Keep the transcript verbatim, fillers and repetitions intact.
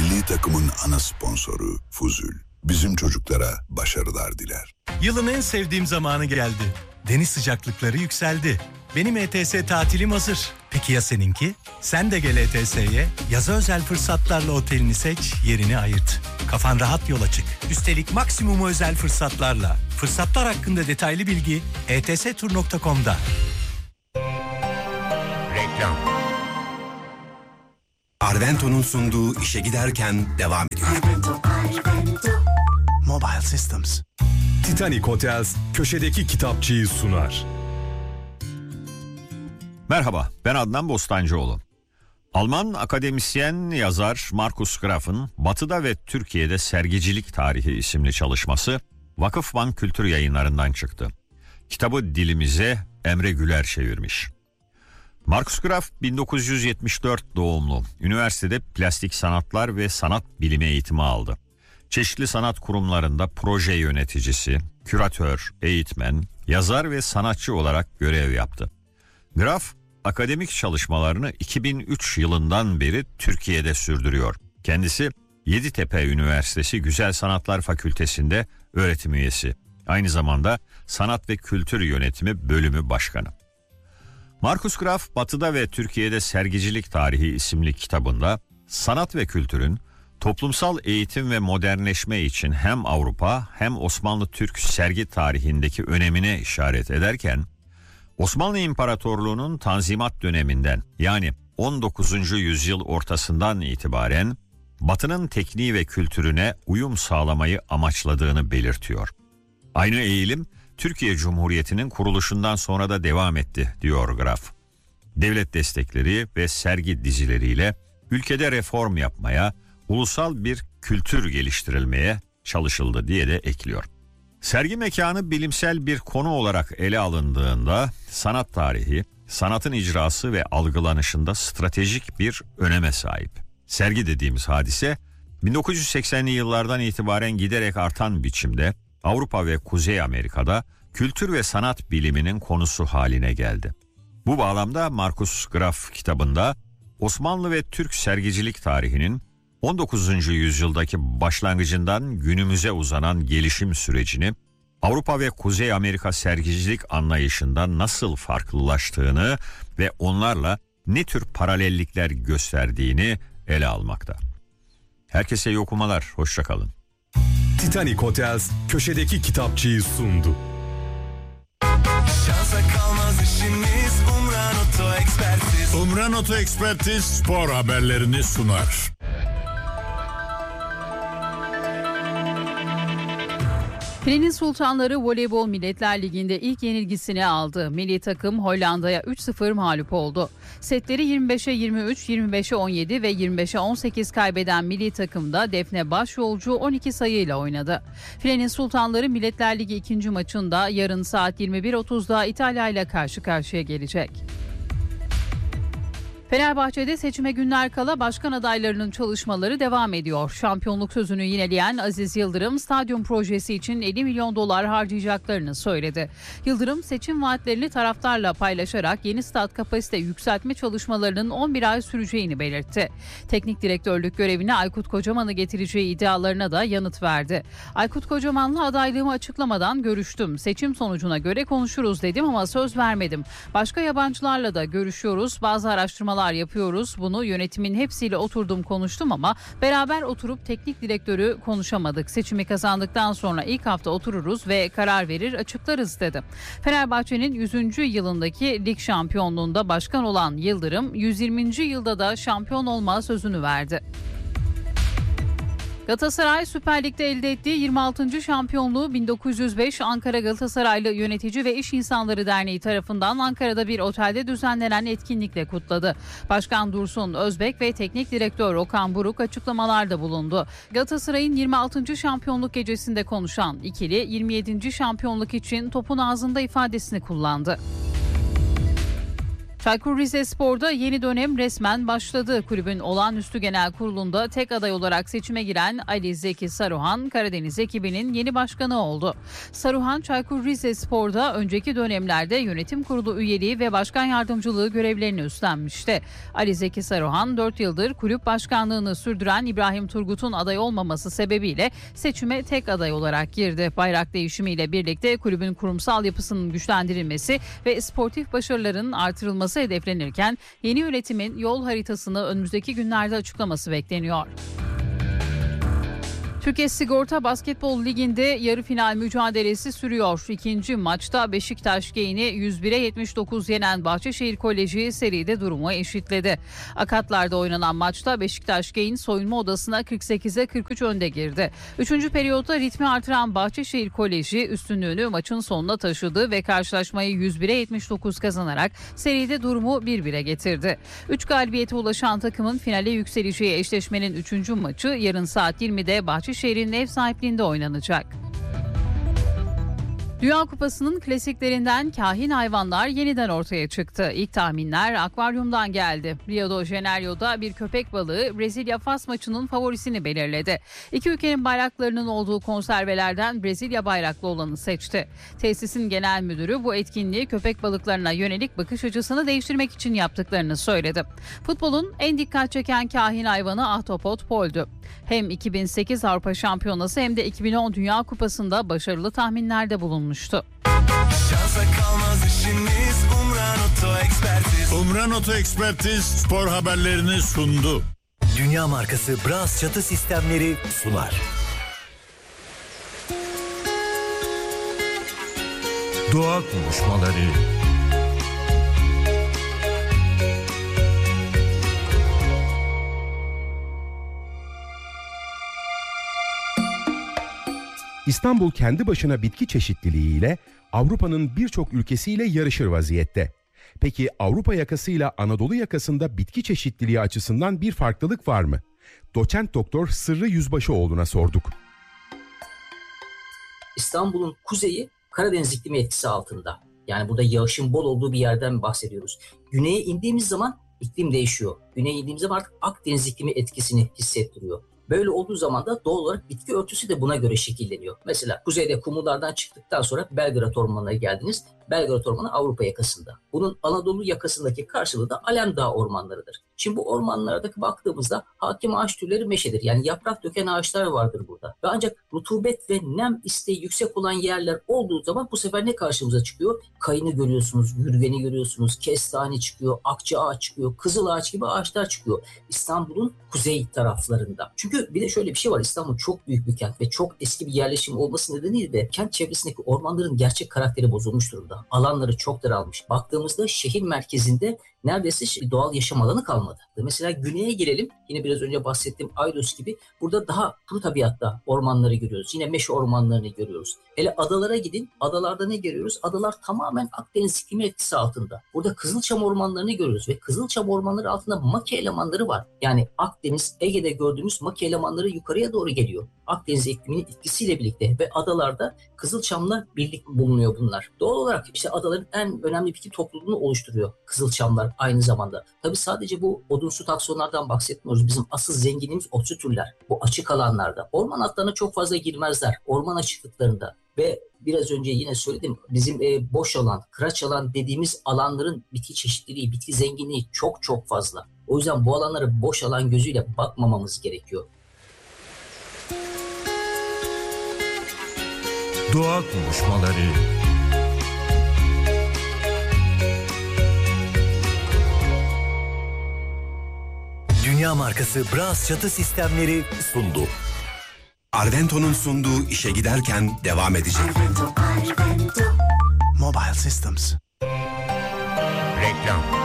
Milli takımın ana sponsoru Fuzul. Bizim çocuklara başarılar diler. Yılın en sevdiğim zamanı geldi. Deniz sıcaklıkları yükseldi. Benim E T S tatilim hazır. Peki ya seninki? Sen de gel E T S'ye. Yaza özel fırsatlarla otelini seç, yerini ayırt. Kafan rahat yola çık. Üstelik maksimum özel fırsatlarla. Fırsatlar hakkında detaylı bilgi e t s tur nokta com'da. Reklam. Arvento'nun sunduğu işe giderken devam ediyor. Arvento, Arvento. Mobile Systems. Titanic Hotels köşedeki kitapçıyı sunar. Merhaba, ben Adnan Bostancıoğlu. Alman akademisyen yazar Markus Graf'ın Batı'da ve Türkiye'de Sergicilik Tarihi isimli çalışması Vakıfbank Kültür Yayınları'ndan çıktı. Kitabı dilimize Emre Güler çevirmiş. Markus Graf bin dokuz yüz yetmiş dört doğumlu. Üniversitede plastik sanatlar ve sanat bilimi eğitimi aldı. Çeşitli sanat kurumlarında proje yöneticisi, küratör, eğitmen, yazar ve sanatçı olarak görev yaptı. Graf, akademik çalışmalarını iki bin üç yılından beri Türkiye'de sürdürüyor. Kendisi Yeditepe Üniversitesi Güzel Sanatlar Fakültesi'nde öğretim üyesi. Aynı zamanda Sanat ve Kültür Yönetimi Bölümü Başkanı. Markus Graf, Batı'da ve Türkiye'de Sergicilik Tarihi isimli kitabında sanat ve kültürün toplumsal eğitim ve modernleşme için hem Avrupa hem Osmanlı Türk sergi tarihindeki önemine işaret ederken, Osmanlı İmparatorluğu'nun Tanzimat döneminden yani on dokuzuncu yüzyıl ortasından itibaren Batı'nın tekniği ve kültürüne uyum sağlamayı amaçladığını belirtiyor. Aynı eğilim Türkiye Cumhuriyeti'nin kuruluşundan sonra da devam etti, diyor Graf. Devlet destekleri ve sergi dizileriyle ülkede reform yapmaya, ulusal bir kültür geliştirilmeye çalışıldı diye de ekliyor. Sergi mekanı bilimsel bir konu olarak ele alındığında sanat tarihi, sanatın icrası ve algılanışında stratejik bir öneme sahip. Sergi dediğimiz hadise bin dokuz yüz seksenli yıllardan itibaren giderek artan biçimde Avrupa ve Kuzey Amerika'da kültür ve sanat biliminin konusu haline geldi. Bu bağlamda Markus Graf kitabında Osmanlı ve Türk sergicilik tarihinin on dokuzuncu yüzyıldaki başlangıcından günümüze uzanan gelişim sürecini, Avrupa ve Kuzey Amerika sergicilik anlayışından nasıl farklılaştığını ve onlarla ne tür paralellikler gösterdiğini ele almakta. Herkese iyi okumalar, hoşça kalın. Titanic Hotels köşedeki kitapçıyı sundu. Şansa kalmaz işimiz, Umran Oto Ekspertiz. Umran Oto Ekspertiz spor haberlerini sunar. Filenin Sultanları Voleybol Milletler Ligi'nde ilk yenilgisini aldı. Milli takım Hollanda'ya üç sıfır mağlup oldu. Setleri yirmi beşe yirmi üç, yirmi beşe on yedi ve yirmi beşe on sekiz kaybeden milli takımda Defne Başyolcu on iki sayıyla oynadı. Filenin Sultanları Milletler Ligi ikinci maçında yarın saat yirmi bir otuzda İtalya ile karşı karşıya gelecek. Fenerbahçe'de seçime günler kala başkan adaylarının çalışmaları devam ediyor. Şampiyonluk sözünü yineleyen Aziz Yıldırım, stadyum projesi için elli milyon dolar harcayacaklarını söyledi. Yıldırım, seçim vaatlerini taraftarla paylaşarak yeni stat kapasite yükseltme çalışmalarının on bir ay süreceğini belirtti. Teknik direktörlük görevine Aykut Kocaman'ı getireceği iddialarına da yanıt verdi. Aykut Kocaman'la adaylığımı açıklamadan görüştüm. Seçim sonucuna göre konuşuruz dedim ama söz vermedim. Başka yabancılarla da görüşüyoruz. Bazı araştırmalar yapıyoruz. Bunu yönetimin hepsiyle oturdum konuştum ama beraber oturup teknik direktörü konuşamadık. Seçimi kazandıktan sonra ilk hafta otururuz ve karar verir açıklarız dedi. Fenerbahçe'nin yüzüncü yılındaki lig şampiyonluğunda başkan olan Yıldırım yüz yirminci yılda da şampiyon olma sözünü verdi. Galatasaray Süper Lig'de elde ettiği yirmi altıncı şampiyonluğu bin dokuz yüz beş Ankara Galatasaraylı Yönetici ve İş İnsanları Derneği tarafından Ankara'da bir otelde düzenlenen etkinlikle kutladı. Başkan Dursun Özbek ve Teknik Direktör Okan Buruk açıklamalarda bulundu. Galatasaray'ın yirmi altıncı şampiyonluk gecesinde konuşan ikili yirmi yedinci şampiyonluk için topun ağzında ifadesini kullandı. Çaykur Rizespor'da yeni dönem resmen başladı. Kulübün olağanüstü genel kurulunda tek aday olarak seçime giren Ali Zeki Saruhan, Karadeniz ekibinin yeni başkanı oldu. Saruhan, Çaykur Rizespor'da önceki dönemlerde yönetim kurulu üyeliği ve başkan yardımcılığı görevlerini üstlenmişti. Ali Zeki Saruhan, dört yıldır kulüp başkanlığını sürdüren İbrahim Turgut'un aday olmaması sebebiyle seçime tek aday olarak girdi. Bayrak değişimiyle birlikte kulübün kurumsal yapısının güçlendirilmesi ve sportif başarıların artırılması hedeflenirken yeni yönetimin yol haritasını önümüzdeki günlerde açıklaması bekleniyor. Türkiye Sigorta Basketbol Ligi'nde yarı final mücadelesi sürüyor. İkinci maçta Beşiktaş Geyin'i yüz bire yetmiş dokuz yenen Bahçeşehir Koleji seride durumu eşitledi. Akatlar'da oynanan maçta Beşiktaş Geyin soyunma odasına kırk sekize kırk üç önde girdi. Üçüncü periyotta ritmi artıran Bahçeşehir Koleji üstünlüğünü maçın sonuna taşıdı ve karşılaşmayı yüz bire yetmiş dokuz kazanarak seride durumu bir bire getirdi. üç galibiyete ulaşan takımın finale yükseleceği eşleşmenin üçüncü maçı yarın saat yirmide Bahçeşehir Bahçeşehir'in ev sahipliğinde oynanacak. Dünya Kupası'nın klasiklerinden kahin hayvanlar yeniden ortaya çıktı. İlk tahminler akvaryumdan geldi. Rio de Janeiro'da bir köpek balığı Brezilya-Fas maçının favorisini belirledi. İki ülkenin bayraklarının olduğu konservelerden Brezilya bayraklı olanı seçti. Tesisin genel müdürü bu etkinliği köpek balıklarına yönelik bakış açısını değiştirmek için yaptıklarını söyledi. Futbolun en dikkat çeken kahin hayvanı ahtapot Pol'dü. Hem iki bin sekiz Avrupa Şampiyonası hem de iki bin on Dünya Kupası'nda başarılı tahminlerde bulunmuştu. Şansa kalmaz işiniz, Umran Oto Ekspertiz. Umran Oto Ekspertiz spor haberlerini sundu. Dünya markası Bras çatı sistemleri sunar. Doğa konuşmaları. İstanbul kendi başına bitki çeşitliliğiyle Avrupa'nın birçok ülkesiyle yarışır vaziyette. Peki Avrupa yakasıyla Anadolu yakasında bitki çeşitliliği açısından bir farklılık var mı? Doçent Doktor Sırrı Yüzbaşıoğlu'na sorduk. İstanbul'un kuzeyi Karadeniz iklimi etkisi altında. Yani burada yağışın bol olduğu bir yerden bahsediyoruz. Güneye indiğimiz zaman iklim değişiyor. Güneye indiğimiz zaman artık Akdeniz iklimi etkisini hissettiriyor. Böyle olduğu zaman da doğal olarak bitki örtüsü de buna göre şekilleniyor. Mesela kuzeyde Kumullardan çıktıktan sonra Belgrad Ormanı'na geldiniz. Belgrad Ormanı Avrupa yakasında. Bunun Anadolu yakasındaki karşılığı da Alemdağ ormanlarıdır. Şimdi bu ormanlardaki baktığımızda hakim ağaç türleri meşedir. Yani yaprak döken ağaçlar vardır burada. Ve ancak rutubet ve nem isteği yüksek olan yerler olduğu zaman bu sefer ne karşımıza çıkıyor? Kayını görüyorsunuz, yürgeni görüyorsunuz, kestane çıkıyor, akça ağaç çıkıyor, kızıl ağaç gibi ağaçlar çıkıyor. İstanbul'un kuzey taraflarında. Çünkü bir de şöyle bir şey var. İstanbul çok büyük bir kent ve çok eski bir yerleşim olması nedeniyle de kent çevresindeki ormanların gerçek karakteri bozulmuş durumda. Alanları çok daralmış. Baktığımızda şehir merkezinde neredeyse doğal yaşam alanı kalmadı. Mesela güneye girelim. Yine biraz önce bahsettiğim Aydos gibi burada daha kuru tabiatta ormanları görüyoruz. Yine meşe ormanlarını görüyoruz. Hele adalara gidin. Adalarda ne görüyoruz? Adalar tamamen Akdeniz iklimi etkisi altında. Burada Kızılçam ormanlarını görüyoruz ve Kızılçam ormanları altında maki elemanları var. Yani Akdeniz, Ege'de gördüğümüz maki elemanları yukarıya doğru geliyor. Akdeniz ikliminin etkisiyle birlikte ve adalarda Kızılçam'la birlik bulunuyor bunlar. Doğal olarak işte adaların en önemli bitki topluluğunu oluşturuyor Kızılçamlar aynı zamanda. Tabii sadece bu odunsu taksonlardan bahsetmiyoruz. Bizim asıl zenginliğimiz otsu türler. Bu açık alanlarda. Orman altlarına çok fazla girmezler. Orman açıklıklarında. Ve biraz önce yine söyledim, bizim e, boş alan, kıraç alan dediğimiz alanların bitki çeşitliliği, bitki zenginliği çok çok fazla. O yüzden bu alanlara boş alan gözüyle bakmamamız gerekiyor. Doğa konuşmaları. Dünya markası Bras çatı sistemleri sundu. Arvento'nun sunduğu işe giderken devam edecek. Mobile Systems. Reklam.